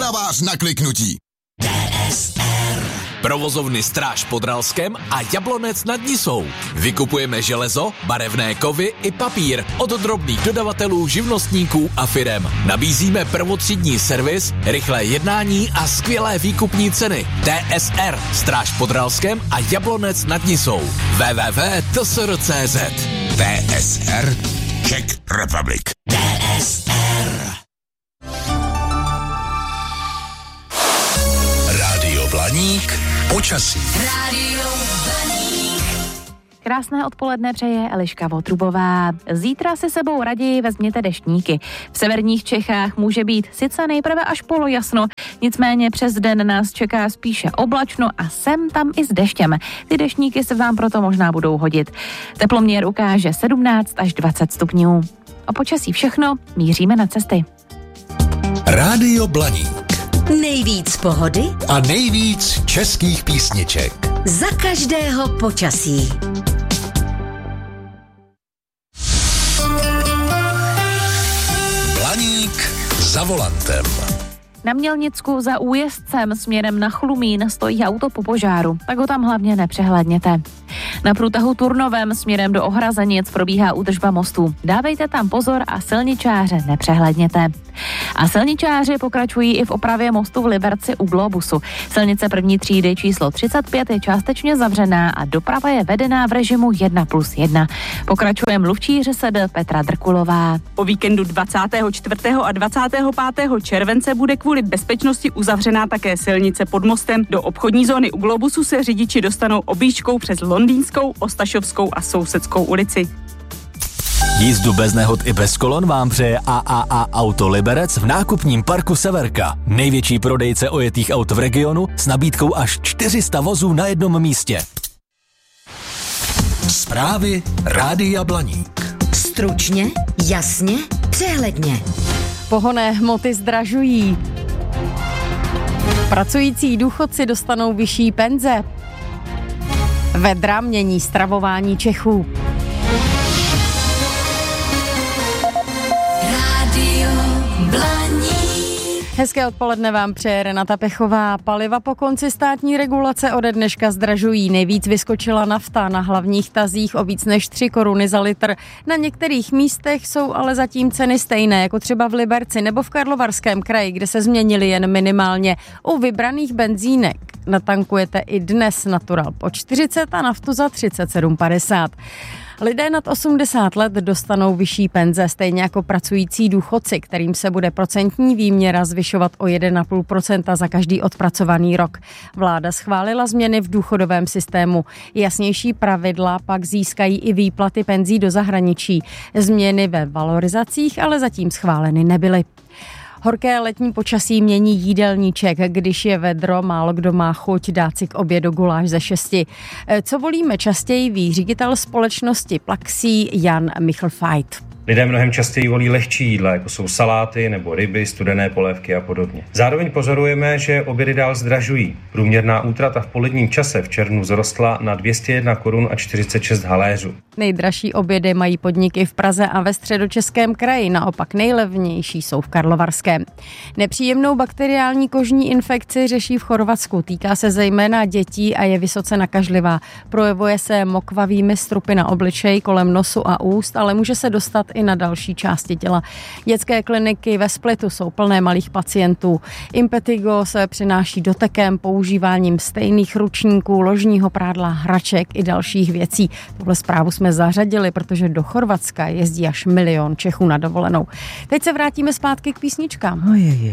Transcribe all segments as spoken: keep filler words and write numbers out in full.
Opravář na kliknutí. D S R. Provozovny Stráž pod Ralskem a Jablonec nad Nisou. Vykupujeme železo, barevné kovy i papír od drobných dodavatelů, živnostníků a firem. Nabízíme prvotřídní servis, rychlé jednání a skvělé výkupní ceny. T S R, Stráž pod Ralskem a Jablonec nad Nisou. w w w tečka t s r tečka c z. T S R Czech Republic. T S R. Rádio Blaník. Počasí. Rádio Blaník. Krásné odpoledne přeje Eliška Votrubová. Zítra si sebou raději vezměte deštníky. V severních Čechách může být sice nejprve až polojasno, nicméně přes den nás čeká spíše oblačno a sem tam i s deštěm. Ty deštníky se vám proto možná budou hodit. Teploměr ukáže sedmnáct až dvacet stupňů. O počasí všechno, míříme na cesty. Rádio Blaník. Nejvíc pohody A nejvíc českých písniček. za každého počasí. Blaník za volantem. Na Mělnicku za Újezdcem směrem na Chlumín stojí auto po požáru, tak ho tam hlavně nepřehlédněte. Na průtahu Turnovem směrem do Ohrazenic probíhá údržba mostů. Dávejte tam pozor a silničáře nepřehlédněte. A silničáři pokračují i v opravě mostu v Liberci u Globusu. Silnice první třídy číslo třicet pět je částečně zavřená a doprava je vedená v režimu jedna plus jedna. Pokračuje mluvčí ŘSD Petra Drkulová. O víkendu dvacátého čtvrtého a dvacátého pátého července bude kvůli bezpečnosti uzavřená také silnice pod mostem. Do obchodní zóny u Globusu se řidiči dostanou objížďkou přes Londýnskou, Ostašovskou a Sousedskou ulici. Jízdu bez nehod i bez kolon vám přeje A A A Auto Liberec v nákupním parku Severka. Největší prodejce ojetých aut v regionu s nabídkou až čtyři sta vozů na jednom místě. Zprávy Rádia Blaník. Stručně, jasně, přehledně. Pohonné hmoty zdražují. Pracující důchodci dostanou vyšší penze. Vedra mění stravování Čechů. Rádio Blaník. Hezké odpoledne vám přeje Renata Pechová. Paliva po konci státní regulace ode dneška zdražují. Nejvíc vyskočila nafta na hlavních tazích o víc než tři koruny za litr. Na některých místech jsou ale zatím ceny stejné, jako třeba v Liberci nebo v Karlovarském kraji, kde se změnily jen minimálně. U vybraných benzínek natankujete i dnes Natural po čtyřicet a naftu za třicet sedm padesát. Lidé nad osmdesát let dostanou vyšší penze, stejně jako pracující důchodci, kterým se bude procentní výměra zvyšovat o jedna celá pět procenta za každý odpracovaný rok. Vláda schválila změny v důchodovém systému. Jasnější pravidla pak získají i výplaty penzí do zahraničí. Změny ve valorizacích ale zatím schváleny nebyly. Horké letní počasí mění jídelníček. Když je vedro, málo kdo má chuť dát si k obědu guláš ze šesti. Co volíme častěji, ví ředitel společnosti Plaxí Jan Michlfajt. Lidé mnohem častěji volí lehčí jídla, jako jsou saláty nebo ryby, studené polévky a podobně. Zároveň pozorujeme, že obědy dál zdražují. Průměrná útrata v poledním čase v červnu vzrostla na dvě stě jedna korun a čtyřicet šest haléřů. Nejdražší obědy mají podniky v Praze a ve Středočeském kraji, naopak nejlevnější jsou v Karlovarském. Nepříjemnou bakteriální kožní infekci řeší v Chorvatsku. Týká se zejména dětí a je vysoce nakažlivá. Projevuje se mokvavými strupy na obličeji, kolem nosu a úst, ale může se dostat i na další části těla. Dětské kliniky ve Splitu jsou plné malých pacientů. Impetigo se přináší dotekem, používáním stejných ručníků, ložního prádla, hraček i dalších věcí. Tuhle zprávu jsme zařadili, protože do Chorvatska jezdí až milion Čechů na dovolenou. Teď se vrátíme zpátky k písničkám. Ojejej.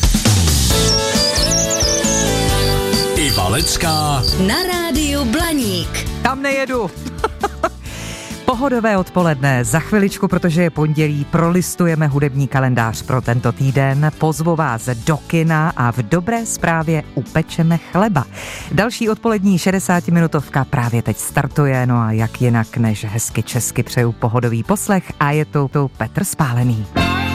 Iva Lecká Na rádiu Blaník. Tam nejedu. Pohodové odpoledne. Za chviličku, protože je pondělí, prolistujeme hudební kalendář pro tento týden. Pozvu vás do kina a v dobré zprávě upečeme chleba. Další odpolední šedesátiminutovka právě teď startuje, no a jak jinak než hezky česky přeju pohodový poslech a je to, to Petr Spálený.